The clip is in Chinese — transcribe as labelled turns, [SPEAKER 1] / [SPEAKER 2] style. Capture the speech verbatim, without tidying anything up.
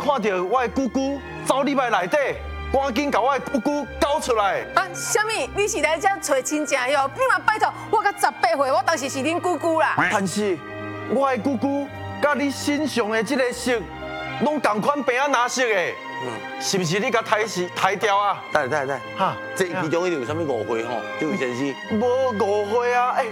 [SPEAKER 1] 看到我的姑姑走入来内底，赶紧把我的姑姑搞出来。
[SPEAKER 2] 啊，什么？你是来这找亲情哟？你嘛拜托，我甲十八岁，我当时是恁姑姑啦。
[SPEAKER 1] 但是我的姑姑甲你身上的这个色，拢同款白啊拿色的，嗯，是不是你甲抬是抬掉啊？
[SPEAKER 3] 等下等下等下，
[SPEAKER 1] 哈，
[SPEAKER 3] 这其中一定有啥物误会吼？这位先生。
[SPEAKER 1] 无误会啊，哎、